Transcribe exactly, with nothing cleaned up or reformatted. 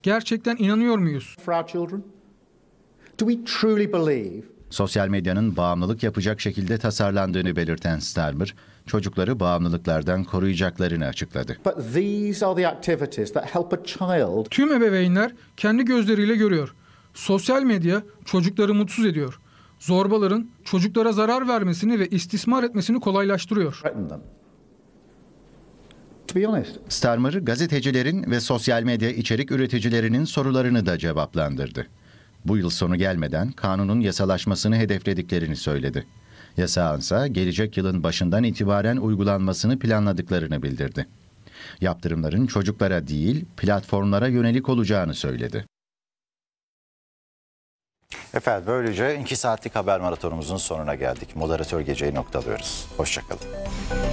Gerçekten inanıyor muyuz? For our children? Do we truly believe? Sosyal medyanın bağımlılık yapacak şekilde tasarlandığını belirten Starmer, çocukları bağımlılıklardan koruyacaklarını açıkladı. But these are the activities that help a child. Tüm ebeveynler kendi gözleriyle görüyor. Sosyal medya çocukları mutsuz ediyor. Zorbaların çocuklara zarar vermesini ve istismar etmesini kolaylaştırıyor. Threaten them. To be honest. Starmer, gazetecilerin ve sosyal medya içerik üreticilerinin sorularını da cevaplandırdı. Bu yıl sonu gelmeden kanunun yasalaşmasını hedeflediklerini söyledi. Yasağın ise gelecek yılın başından itibaren uygulanmasını planladıklarını bildirdi. Yaptırımların çocuklara değil, platformlara yönelik olacağını söyledi. Efendim böylece iki saatlik haber maratonumuzun sonuna geldik. Moderatör geceyi noktalıyoruz. Hoşça kalın.